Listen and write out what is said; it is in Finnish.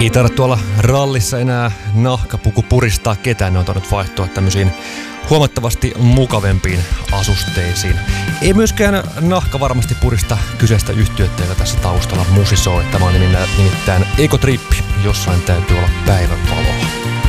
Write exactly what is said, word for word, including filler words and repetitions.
Ei taida tuolla rallissa enää nahkapuku puristaa ketään, ne on tainnut vaihtua tämmöisiin huomattavasti mukavempiin asusteisiin. Ei myöskään nahka varmasti purista kyseistä yhtyettä, joka tässä taustalla musisoo. Tämä on nimittäin Ekotrippi, jossain täytyy olla päivä